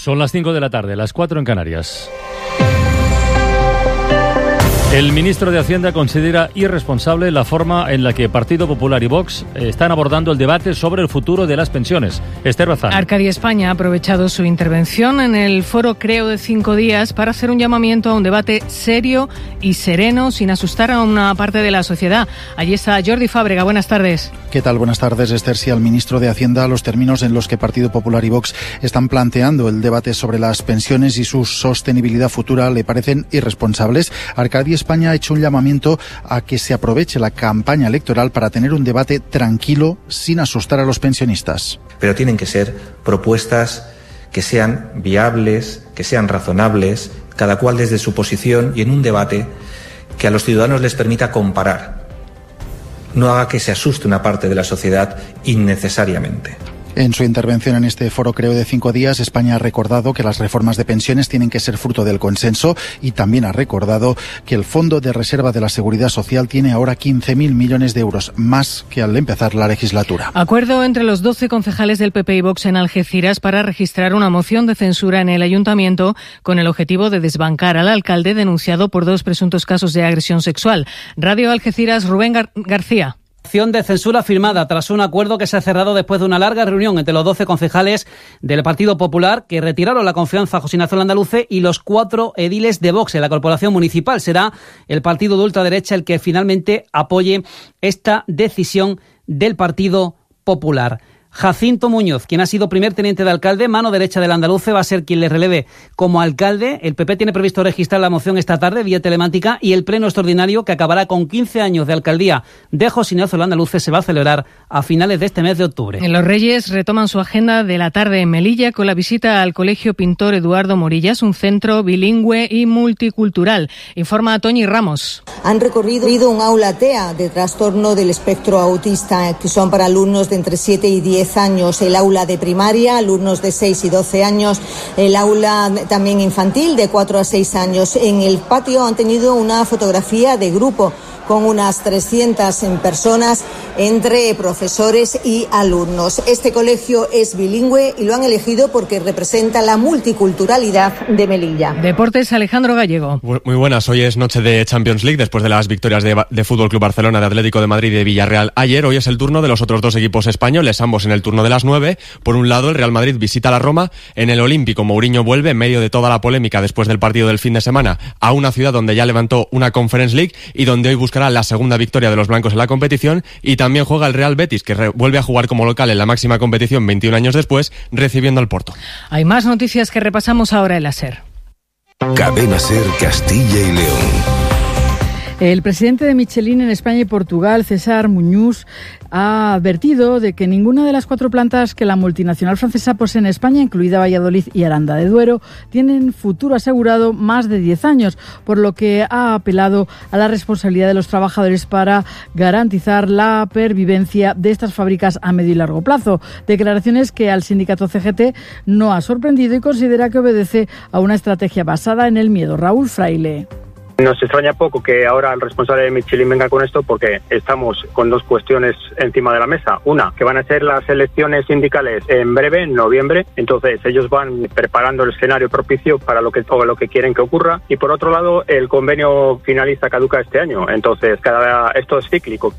Son las 5 de la tarde, las 4 en Canarias. El ministro de Hacienda considera irresponsable la forma en la que Partido Popular y Vox están abordando el debate sobre el futuro de las pensiones. Esther Bazán. Arcadia España ha aprovechado su intervención en el foro Creo de 5 días para hacer un llamamiento a un debate serio y sereno sin asustar a una parte de la sociedad. Allí está Jordi Fábrega. Buenas tardes. ¿Qué tal? Buenas tardes, Esther. Sí, al ministro de Hacienda los términos en los que Partido Popular y Vox están planteando el debate sobre las pensiones y su sostenibilidad futura le parecen irresponsables. Arcadia España ha hecho un llamamiento a que se aproveche la campaña electoral para tener un debate tranquilo sin asustar a los pensionistas. Pero tienen que ser propuestas que sean viables, que sean razonables, cada cual desde su posición y en un debate que a los ciudadanos les permita comparar. No haga que se asuste una parte de la sociedad innecesariamente. En su intervención en este foro Creo de 5 días, España ha recordado que las reformas de pensiones tienen que ser fruto del consenso y también ha recordado que el Fondo de Reserva de la Seguridad Social tiene ahora 15.000 millones de euros, más que al empezar la legislatura. Acuerdo entre los 12 concejales del PP y Vox en Algeciras para registrar una moción de censura en el ayuntamiento con el objetivo de desbancar al alcalde denunciado por 2 presuntos casos de agresión sexual. Radio Algeciras, Rubén García. Acción de censura firmada tras un acuerdo que se ha cerrado después de una larga reunión entre los 12 concejales del Partido Popular que retiraron la confianza a José Ignacio Landaluce y los 4 ediles de Vox en la corporación municipal. Será el partido de ultraderecha el que finalmente apoye esta decisión del Partido Popular. Jacinto Muñoz, quien ha sido primer teniente de alcalde, mano derecha del Landaluce, va a ser quien le releve como alcalde. El PP tiene previsto registrar la moción esta tarde vía telemática y el pleno extraordinario, que acabará con 15 años de alcaldía de José Ignacio Landaluce, se va a celebrar a finales de este mes de octubre. Los Reyes retoman su agenda de la tarde en Melilla con la visita al Colegio Pintor Eduardo Morillas, un centro bilingüe y multicultural. Informa Toñi Ramos. Han recorrido un aula TEA de trastorno del espectro autista, que son para alumnos de entre 7 y 10 años, el aula de primaria, alumnos de 6 y 12 años, el aula también infantil de 4 a 6 años. En el patio han tenido una fotografía de grupo con unas 300 personas entre profesores y alumnos. Este colegio es bilingüe y lo han elegido porque representa la multiculturalidad de Melilla. Deportes, Alejandro Gallego. Muy buenas, hoy es noche de Champions League después de las victorias de Fútbol Club Barcelona, de Atlético de Madrid y de Villarreal ayer. Hoy es el turno de los otros 2 equipos españoles, ambos en el turno de las 9. Por un lado, el Real Madrid visita a la Roma. En el Olímpico, Mourinho vuelve en medio de toda la polémica después del partido del fin de semana a una ciudad donde ya levantó una Conference League y donde hoy buscará la segunda victoria de los blancos en la competición. Y también juega el Real Betis, que vuelve a jugar como local en la máxima competición 21 años después, recibiendo al Porto. Hay más noticias que repasamos ahora en la SER. Cadena SER Castilla y León. El presidente de Michelin en España y Portugal, César Muñoz, ha advertido de que ninguna de las 4 plantas que la multinacional francesa posee en España, incluida Valladolid y Aranda de Duero, tienen futuro asegurado más de 10 años, por lo que ha apelado a la responsabilidad de los trabajadores para garantizar la pervivencia de estas fábricas a medio y largo plazo. Declaraciones que al sindicato CGT no ha sorprendido y considera que obedece a una estrategia basada en el miedo. Raúl Fraile. Nos extraña poco que ahora el responsable de Michelin venga con esto porque estamos con 2 cuestiones encima de la mesa. Una, que van a ser las elecciones sindicales en breve, en noviembre. Entonces ellos van preparando el escenario propicio para lo que quieren que ocurra. Y por otro lado, el convenio finaliza, caduca este año. Entonces esto es cíclico.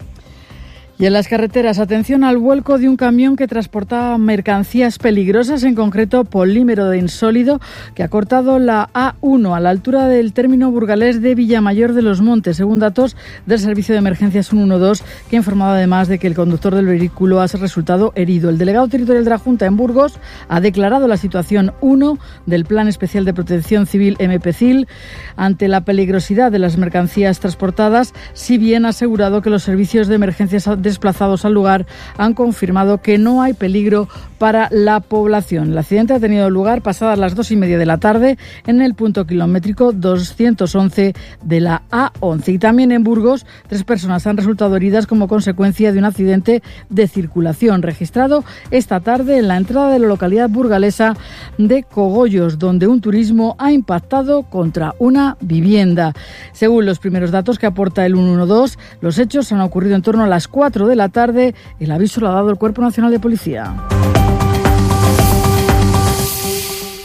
Y en las carreteras, atención al vuelco de un camión que transportaba mercancías peligrosas, en concreto polímero de insólido, que ha cortado la A1 a la altura del término burgalés de Villamayor de los Montes, según datos del Servicio de Emergencias 112, que ha informado además de que el conductor del vehículo ha resultado herido. El delegado territorial de la Junta en Burgos ha declarado la situación 1 del Plan Especial de Protección Civil MPCIL ante la peligrosidad de las mercancías transportadas, si bien ha asegurado que los servicios de emergencias desplazados al lugar han confirmado que no hay peligro para la población. El accidente ha tenido lugar pasadas las 2:30 de la tarde en el punto kilométrico 211 de la A11. Y también en Burgos, 3 personas han resultado heridas como consecuencia de un accidente de circulación registrado esta tarde en la entrada de la localidad burgalesa de Cogollos, donde un turismo ha impactado contra una vivienda. Según los primeros datos que aporta el 112, los hechos han ocurrido en torno a las 4 de la tarde. El aviso lo ha dado el Cuerpo Nacional de Policía.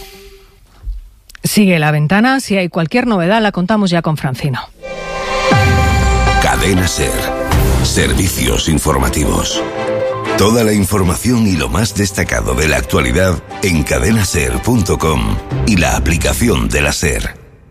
Sigue La Ventana. Si hay cualquier novedad, la contamos ya con Francino. Cadena SER. Servicios informativos. Toda la información y lo más destacado de la actualidad en cadenaser.com y la aplicación de la SER.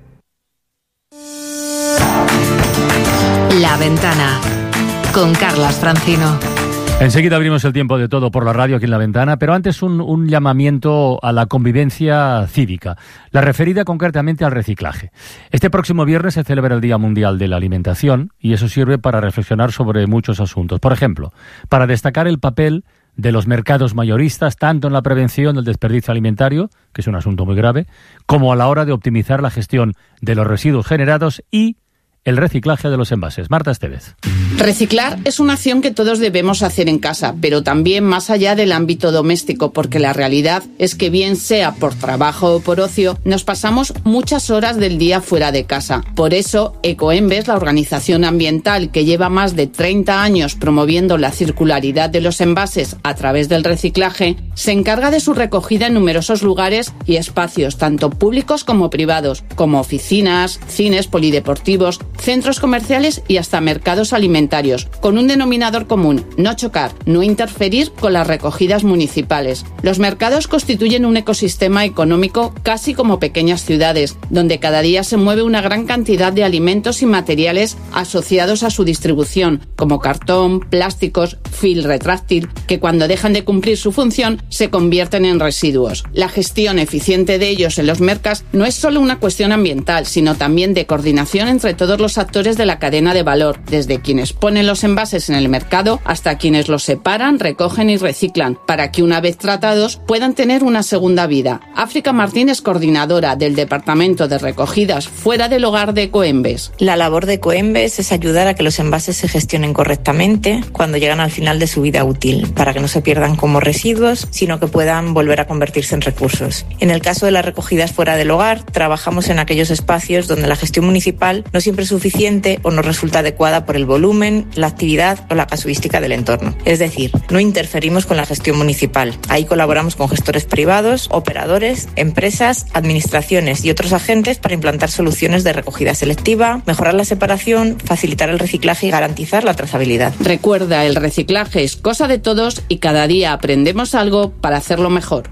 La Ventana con Carlas Francino. Enseguida abrimos el tiempo de todo por la radio aquí en La Ventana, pero antes un llamamiento a la convivencia cívica, la referida concretamente al reciclaje. Este próximo viernes se celebra el Día Mundial de la Alimentación y eso sirve para reflexionar sobre muchos asuntos. Por ejemplo, para destacar el papel de los mercados mayoristas, tanto en la prevención del desperdicio alimentario, que es un asunto muy grave, como a la hora de optimizar la gestión de los residuos generados y el reciclaje de los envases. Marta Estevez. Reciclar es una acción que todos debemos hacer en casa, pero también más allá del ámbito doméstico, porque la realidad es que bien sea por trabajo o por ocio, nos pasamos muchas horas del día fuera de casa. Por eso, Ecoembes, la organización ambiental que lleva más de 30 años promoviendo la circularidad de los envases a través del reciclaje, se encarga de su recogida en numerosos lugares y espacios, tanto públicos como privados, como oficinas, cines, polideportivos, centros comerciales y hasta mercados alimentarios, con un denominador común: no chocar, no interferir con las recogidas municipales. Los mercados constituyen un ecosistema económico casi como pequeñas ciudades, donde cada día se mueve una gran cantidad de alimentos y materiales asociados a su distribución, como cartón, plásticos, fil retráctil, que cuando dejan de cumplir su función se convierten en residuos. La gestión eficiente de ellos en los mercados no es solo una cuestión ambiental, sino también de coordinación entre todos los actores de la cadena de valor, desde quienes ponen los envases en el mercado hasta quienes los separan, recogen y reciclan, para que una vez tratados puedan tener una segunda vida. África Martín es coordinadora del Departamento de Recogidas Fuera del Hogar de Ecoembes. La labor de Ecoembes es ayudar a que los envases se gestionen correctamente cuando llegan al final de su vida útil, para que no se pierdan como residuos, sino que puedan volver a convertirse en recursos. En el caso de las recogidas fuera del hogar, trabajamos en aquellos espacios donde la gestión municipal no siempre es suficiente o no resulta adecuada por el volumen, la actividad o la casuística del entorno. Es decir, no interferimos con la gestión municipal. Ahí colaboramos con gestores privados, operadores, empresas, administraciones y otros agentes para implantar soluciones de recogida selectiva, mejorar la separación, facilitar el reciclaje y garantizar la trazabilidad. Recuerda, el reciclaje es cosa de todos y cada día aprendemos algo para hacerlo mejor.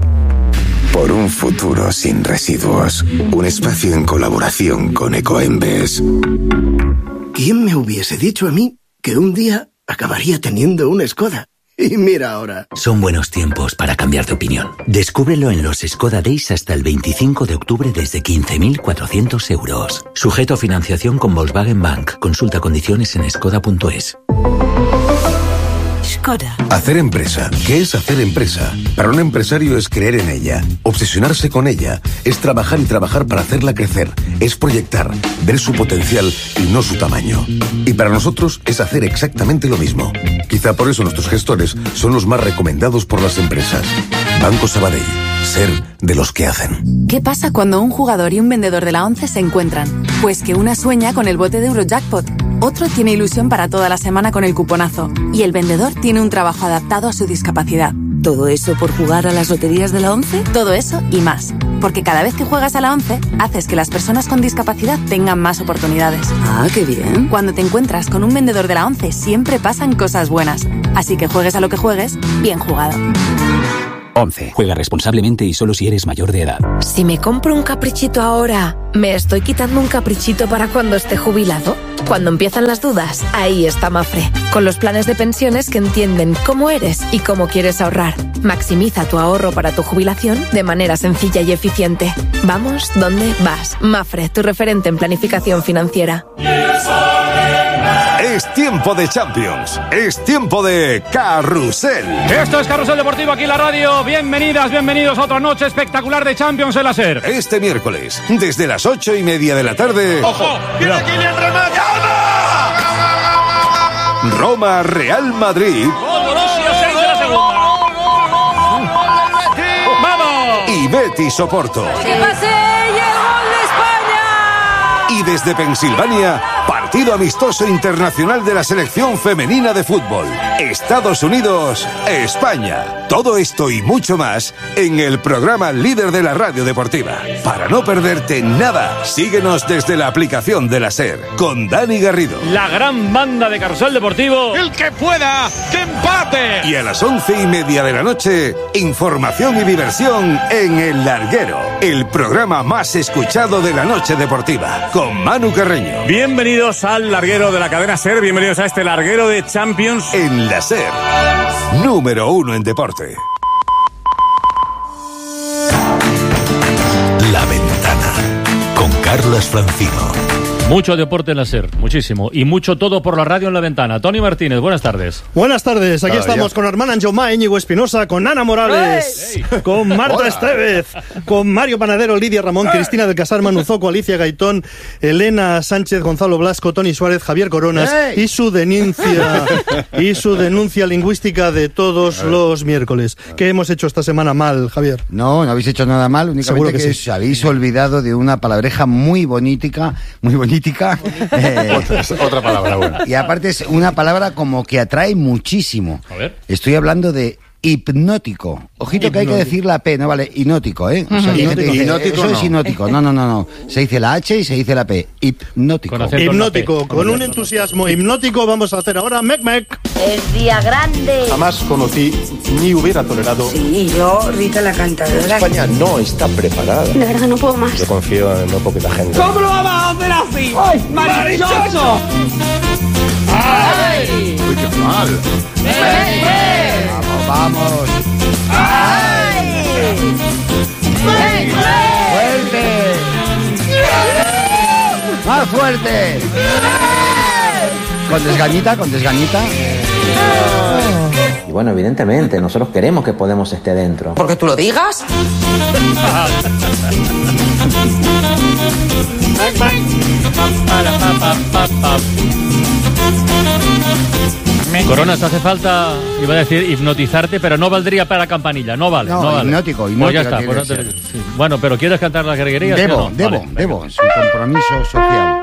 Por un futuro sin residuos. Un espacio en colaboración con Ecoembes. ¿Quién me hubiese dicho a mí que un día acabaría teniendo una Skoda? Y mira ahora. Son buenos tiempos para cambiar de opinión. Descúbrelo en los Skoda Days hasta el 25 de octubre desde 15.400 euros. Sujeto a financiación con Volkswagen Bank. Consulta condiciones en skoda.es. Skoda. Hacer empresa. ¿Qué es hacer empresa? Para un empresario es creer en ella, obsesionarse con ella, es trabajar y trabajar para hacerla crecer, es proyectar, ver su potencial y no su tamaño. Y para nosotros es hacer exactamente lo mismo. Quizá por eso nuestros gestores son los más recomendados por las empresas. Banco Sabadell. Ser de los que hacen. ¿Qué pasa cuando un jugador y un vendedor de la ONCE se encuentran? Pues que una sueña con el bote de Eurojackpot, otro tiene ilusión para toda la semana con el cuponazo y el vendedor tiene un trabajo adaptado a su discapacidad. ¿Todo eso por jugar a las loterías de la ONCE? Todo eso y más. Porque cada vez que juegas a la ONCE, haces que las personas con discapacidad tengan más oportunidades. Ah, qué bien. Cuando te encuentras con un vendedor de la ONCE, siempre pasan cosas buenas. Así que juegues a lo que juegues, bien jugado. 11. Juega responsablemente y solo si eres mayor de edad. Si me compro un caprichito ahora, ¿me estoy quitando un caprichito para cuando esté jubilado? Cuando empiezan las dudas, ahí está Mafre, con los planes de pensiones que entienden cómo eres y cómo quieres ahorrar. Maximiza tu ahorro para tu jubilación de manera sencilla y eficiente. Vamos, ¿dónde vas? Mafre, tu referente en planificación financiera. Es tiempo de Champions. Es tiempo de Carrusel. Esto es Carrusel Deportivo aquí en la radio. Bienvenidas, bienvenidos a otra noche espectacular de Champions en la SER. Este miércoles, desde las 8:30 de la tarde. ¡Ojo! ¡Viene Kylian remate! Roma, Real Madrid. ¡Vamos! Y Betis Oporto. ¡Que pase! ¡Y el gol de España! Y desde Pensilvania, partido partido amistoso internacional de la selección femenina de fútbol. Estados Unidos, España. Todo esto y mucho más en el programa líder de la radio deportiva. Para no perderte nada, síguenos desde la aplicación de la SER con Dani Garrido. La gran banda de Carrusel Deportivo. ¡El que pueda, que empate! Y a las 11:30 de la noche, información y diversión en El Larguero, el programa más escuchado de la noche deportiva, con Manu Carreño. Bienvenidos al Larguero de la cadena SER, bienvenidos a este Larguero de Champions. En la SER, número 1 en deporte. La Ventana, con Carlas Francino. Mucho deporte en la SER, muchísimo. Y mucho todo por la radio en La Ventana. Toni Martínez, buenas tardes. Buenas tardes, aquí estamos con Armand Anjomá, Íñigo Espinosa, con Ana Morales, con Marta Estevez, con Mario Panadero, Lidia Ramón, Cristina del Casar, Manu Zoco, Alicia Gaitón, Elena Sánchez, Gonzalo Blasco, Tony Suárez, Javier Coronas y su denuncia lingüística de todos los miércoles. ¿Qué hemos hecho esta semana mal, Javier? No habéis hecho nada mal, únicamente que os habéis olvidado de una palabreja muy bonita. Otra palabra buena. Y aparte es una palabra como que atrae muchísimo. A ver. Estoy hablando de hipnótico. Ojito que hay que decir la P, no vale, hipnótico, ¿eh? O sea, eso es hipnótico. No. Se dice la H y se dice la P. Hipnótico. Hipnótico. Con un entusiasmo hipnótico vamos a hacer ahora Mec. Es día grande. Jamás conocí ni hubiera tolerado. Sí, yo, Rita la cantadora. España no está preparada. De verdad no puedo más. Yo confío en muy poquita gente. ¿Cómo lo vamos a hacer así? ¡Ay, marichoso! ¡Ay! ¡Uy, qué mal! ¡Vamos! ¡Ay! ¡Fuerte! ¡Más fuerte! Con desgañita. Y bueno, evidentemente, nosotros queremos que Podemos esté dentro. ¿Porque tú lo digas? Coronas, hace falta, iba a decir, hipnotizarte, pero no valdría para campanilla, no vale. No vale. Hipnótico. Pues ya está. Bueno, pero ¿quieres cantar las greguerías? Debo, es un compromiso social.